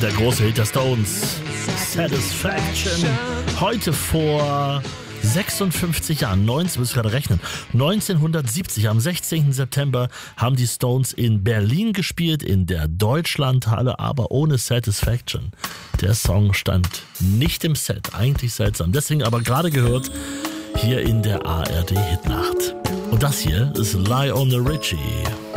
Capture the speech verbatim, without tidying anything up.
der große Hit der Stones, Satisfaction. Heute vor sechsundfünfzig Jahren, neunzehn, muss ich gerade rechnen, neunzehnhundertsiebzig, am sechzehnten September haben die Stones in Berlin gespielt, in der Deutschlandhalle, aber ohne Satisfaction. Der Song stand nicht im Set, eigentlich seltsam. Deswegen aber gerade gehört hier in der A R D Hitnacht. Und das hier ist Lionel Richie.